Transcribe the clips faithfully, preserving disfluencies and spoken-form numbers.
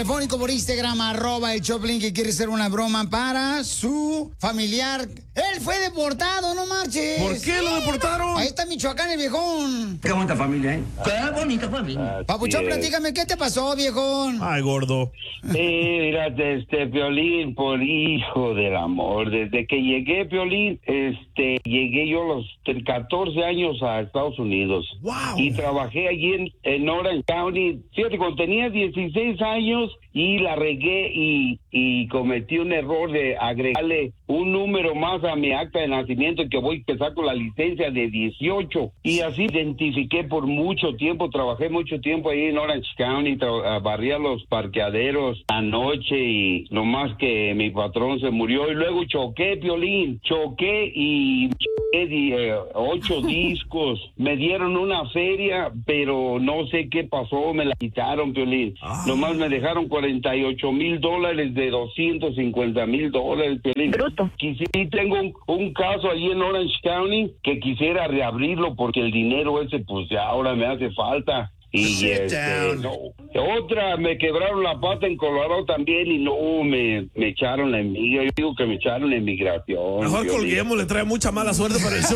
telefónico por Instagram, arroba el Choplin, que quiere hacer una broma para su familiar. Él fue deportado, no marches. ¿Por qué lo deportaron? Ahí está Michoacán, el viejón. Qué bonita familia, ¿eh? Qué bonita familia. Papuchón, platícame, ¿qué te pasó, viejón? Ay, gordo. Sí, mira, este, Piolín, por hijo del amor. Desde que llegué, Piolín, este, llegué yo a los catorce años a Estados Unidos. Wow. Y trabajé allí en, en Orange County. Fíjate, cuando tenía dieciséis años y la regué y, y cometí un error de agregarle un número más a mi acta de nacimiento, que voy a saco la licencia de dieciocho. Y así identifiqué por mucho tiempo, trabajé mucho tiempo ahí en Orange County, tra- barría los parqueaderos anoche y nomás que mi patrón se murió. Y luego choqué, Piolín, choqué y choqué eh, ocho discos. Me dieron una feria, pero no sé qué pasó, me la quitaron, Piolín. Ah. Nomás me dejaron cuarenta y ocho mil dólares de doscientos cincuenta mil dólares, Piolín. Bruto. Quisiera, tengo un, un caso allí en Orange County que quisiera reabrirlo porque el dinero ese pues ya ahora me hace falta. Y este, no. Otra, me quebraron la pata en Colorado también y no, me, me echaron la emigración. Yo digo que me echaron la inmigración. Mejor colguemos, le trae mucha mala suerte para el show.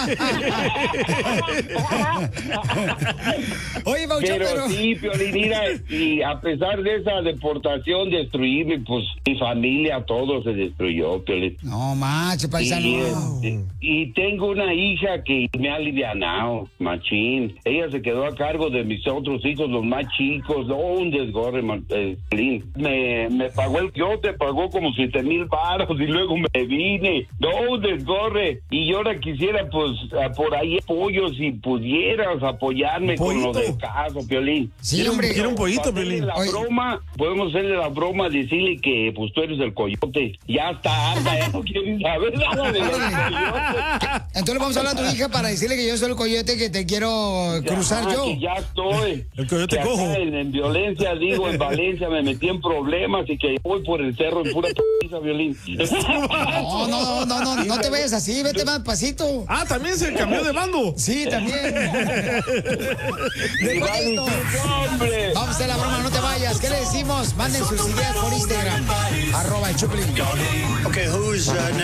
Oye, Bauchón, pero, pero... sí, Piolín, mira, y a pesar de esa deportación, destruirme, pues mi familia, todo se destruyó, Piolín. No, macho, paisano. Y, este, y tengo una hija que me ha alivianado, machín. Ella se quedó a cargo de mis otros hijos, los más chicos. No, un desgorre, eh, me, me pagó el yo te pagó como siete mil baros y luego me vine. No, un desgorre. Y yo ahora quisiera, pues, por ahí apoyo, si pudieras apoyarme con lo del caso, Piolín. Sí, hombre. Quiero un pollito, Piolín. La broma, podemos hacerle la broma, decirle que, pues, tú eres el coyote. Ya está harta, ya no quiere saber nada de los coyotes. Entonces vamos a hablar a tu hija para decirle que yo soy el coyote, que te quiero cruzar ya, yo. Que ya estoy. El coyote que cojo. En, en violencia, digo, en Valencia me metí en problemas y que voy por el cerro en pura p***, Violín. No, no, no, no, no te vayas así, vete más pasito. Ah, también se cambió de bando. Sí, también. Después de esto, vamos a hacer la broma, no te vayas. ¿Qué le decimos? Manden sus ideas por Instagram. Arroba el Choplin. Okay, who's uh,